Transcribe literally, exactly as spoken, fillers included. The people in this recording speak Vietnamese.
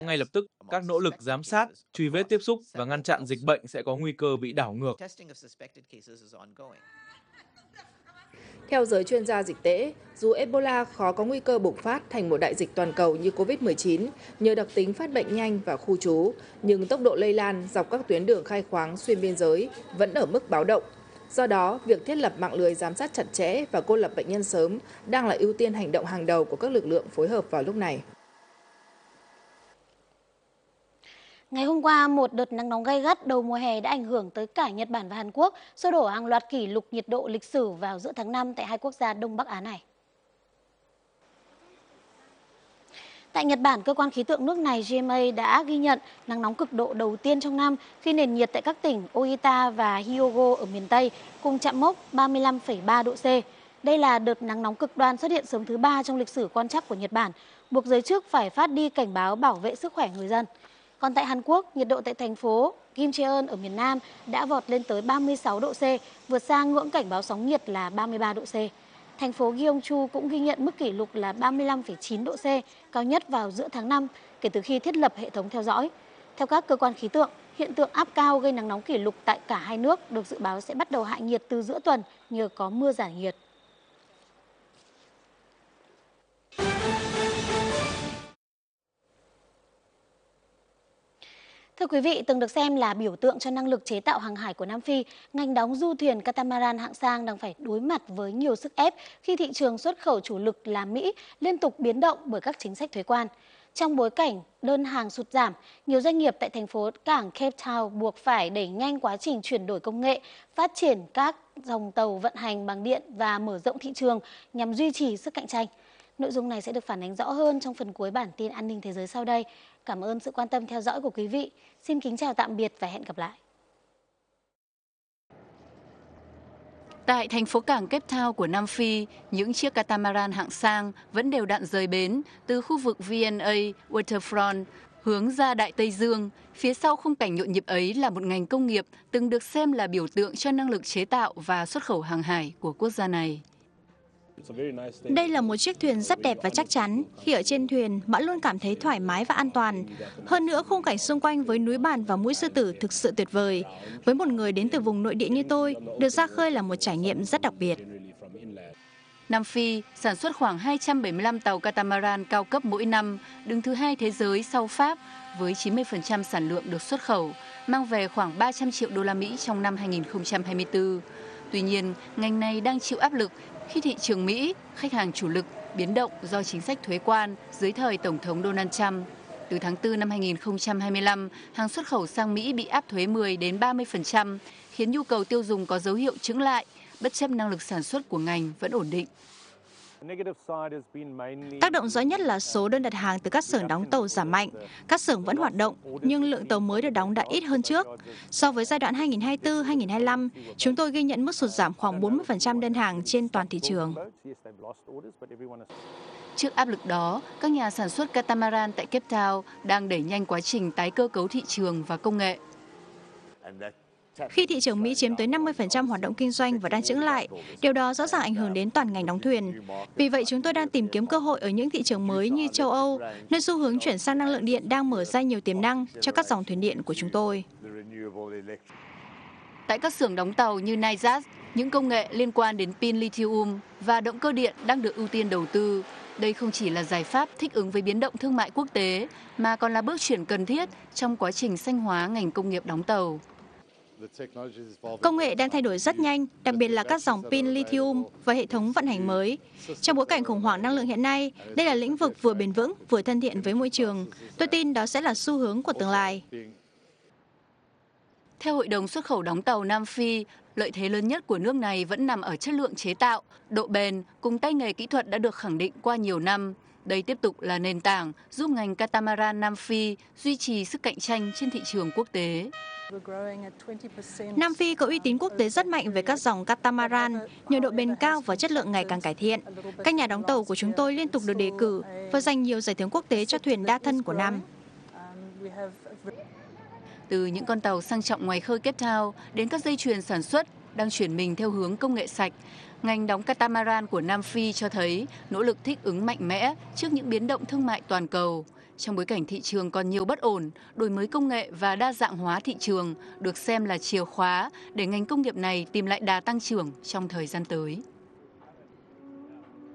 Ngay lập tức, các nỗ lực giám sát, truy vết tiếp xúc và ngăn chặn dịch bệnh sẽ có nguy cơ bị đảo ngược. Theo giới chuyên gia dịch tễ, dù Ebola khó có nguy cơ bùng phát thành một đại dịch toàn cầu như Covid mười chín nhờ đặc tính phát bệnh nhanh và khu trú, nhưng tốc độ lây lan dọc các tuyến đường khai khoáng xuyên biên giới vẫn ở mức báo động. Do đó, việc thiết lập mạng lưới giám sát chặt chẽ và cô lập bệnh nhân sớm đang là ưu tiên hành động hàng đầu của các lực lượng phối hợp vào lúc này. Ngày hôm qua, một đợt nắng nóng gay gắt đầu mùa hè đã ảnh hưởng tới cả Nhật Bản và Hàn Quốc, xô đổ hàng loạt kỷ lục nhiệt độ lịch sử vào giữa tháng năm tại hai quốc gia Đông Bắc Á này. Tại Nhật Bản, cơ quan khí tượng nước này G M A đã ghi nhận nắng nóng cực độ đầu tiên trong năm khi nền nhiệt tại các tỉnh Oita và Hyogo ở miền Tây cùng chạm mốc ba mươi lăm phẩy ba độ C. Đây là đợt nắng nóng cực đoan xuất hiện sớm thứ ba trong lịch sử quan trắc của Nhật Bản, buộc giới chức phải phát đi cảnh báo bảo vệ sức khỏe người dân. Còn tại Hàn Quốc, nhiệt độ tại thành phố Kimcheon ở miền Nam đã vọt lên tới ba mươi sáu độ C, vượt xa ngưỡng cảnh báo sóng nhiệt là ba mươi ba độ C. Thành phố Gyeongju cũng ghi nhận mức kỷ lục là ba mươi lăm phẩy chín độ C, cao nhất vào giữa tháng năm kể từ khi thiết lập hệ thống theo dõi. Theo các cơ quan khí tượng, hiện tượng áp cao gây nắng nóng kỷ lục tại cả hai nước được dự báo sẽ bắt đầu hạ nhiệt từ giữa tuần nhờ có mưa giải nhiệt. Thưa quý vị, từng được xem là biểu tượng cho năng lực chế tạo hàng hải của Nam Phi, ngành đóng du thuyền catamaran hạng sang đang phải đối mặt với nhiều sức ép khi thị trường xuất khẩu chủ lực là Mỹ liên tục biến động bởi các chính sách thuế quan. Trong bối cảnh đơn hàng sụt giảm, nhiều doanh nghiệp tại thành phố cảng Cape Town buộc phải đẩy nhanh quá trình chuyển đổi công nghệ, phát triển các dòng tàu vận hành bằng điện và mở rộng thị trường nhằm duy trì sức cạnh tranh. Nội dung này sẽ được phản ánh rõ hơn trong phần cuối bản tin an ninh thế giới sau đây. Cảm ơn sự quan tâm theo dõi của quý vị. Xin kính chào tạm biệt và hẹn gặp lại. Tại thành phố cảng Cape Town của Nam Phi, những chiếc catamaran hạng sang vẫn đều đặn rời bến từ khu vực V N A Waterfront hướng ra Đại Tây Dương. Phía sau khung cảnh nhộn nhịp ấy là một ngành công nghiệp từng được xem là biểu tượng cho năng lực chế tạo và xuất khẩu hàng hải của quốc gia này. Đây là một chiếc thuyền rất đẹp và chắc chắn. Khi ở trên thuyền, bạn luôn cảm thấy thoải mái và an toàn. Hơn nữa, khung cảnh xung quanh với núi bàn và mũi sư tử thực sự tuyệt vời. Với một người đến từ vùng nội địa như tôi, được ra khơi là một trải nghiệm rất đặc biệt. Nam Phi sản xuất khoảng hai trăm bảy mươi lăm tàu catamaran cao cấp mỗi năm, đứng thứ hai thế giới sau Pháp, với chín mươi phần trăm sản lượng được xuất khẩu, mang về khoảng ba trăm triệu đô la Mỹ trong năm hai nghìn không trăm hai mươi tư. Tuy nhiên, ngành này đang chịu áp lực khi thị trường Mỹ, khách hàng chủ lực, biến động do chính sách thuế quan dưới thời Tổng thống Donald Trump. Từ tháng tư năm hai nghìn không trăm hai mươi lăm, hàng xuất khẩu sang Mỹ bị áp thuế mười đến ba mươi phần trăm, khiến nhu cầu tiêu dùng có dấu hiệu chững lại, bất chấp năng lực sản xuất của ngành vẫn ổn định. Tác động rõ nhất là số đơn đặt hàng từ các xưởng đóng tàu giảm mạnh. Các xưởng vẫn hoạt động, nhưng lượng tàu mới được đóng đã ít hơn trước. So với giai đoạn hai nghìn không trăm hai mươi tư đến hai nghìn không trăm hai mươi lăm, chúng tôi ghi nhận mức sụt giảm khoảng bốn mươi phần trăm đơn hàng trên toàn thị trường. Trước áp lực đó, các nhà sản xuất catamaran tại Cape Town đang đẩy nhanh quá trình tái cơ cấu thị trường và công nghệ. Khi thị trường Mỹ chiếm tới năm mươi phần trăm hoạt động kinh doanh và đang chững lại, điều đó rõ ràng ảnh hưởng đến toàn ngành đóng thuyền. Vì vậy, chúng tôi đang tìm kiếm cơ hội ở những thị trường mới như châu Âu, nơi xu hướng chuyển sang năng lượng điện đang mở ra nhiều tiềm năng cho các dòng thuyền điện của chúng tôi. Tại các xưởng đóng tàu như Naizat, những công nghệ liên quan đến pin lithium và động cơ điện đang được ưu tiên đầu tư. Đây không chỉ là giải pháp thích ứng với biến động thương mại quốc tế, mà còn là bước chuyển cần thiết trong quá trình xanh hóa ngành công nghiệp đóng tàu. Công nghệ đang thay đổi rất nhanh, đặc biệt là các dòng pin lithium và hệ thống vận hành mới. Trong bối cảnh khủng hoảng năng lượng hiện nay, đây là lĩnh vực vừa bền vững, vừa thân thiện với môi trường. Tôi tin đó sẽ là xu hướng của tương lai. Theo Hội đồng xuất khẩu đóng tàu Nam Phi, lợi thế lớn nhất của nước này vẫn nằm ở chất lượng chế tạo, độ bền cùng tay nghề kỹ thuật đã được khẳng định qua nhiều năm. Đây tiếp tục là nền tảng giúp ngành catamaran Nam Phi duy trì sức cạnh tranh trên thị trường quốc tế. Nam Phi có uy tín quốc tế rất mạnh về các dòng catamaran, nhờ độ bền cao và chất lượng ngày càng cải thiện. Các nhà đóng tàu của chúng tôi liên tục được đề cử và giành nhiều giải thưởng quốc tế cho thuyền đa thân của năm. Từ những con tàu sang trọng ngoài khơi Cape Town đến các dây chuyền sản xuất đang chuyển mình theo hướng công nghệ sạch, ngành đóng catamaran của Nam Phi cho thấy nỗ lực thích ứng mạnh mẽ trước những biến động thương mại toàn cầu. Trong bối cảnh thị trường còn nhiều bất ổn, đổi mới công nghệ và đa dạng hóa thị trường được xem là chìa khóa để ngành công nghiệp này tìm lại đà tăng trưởng trong thời gian tới.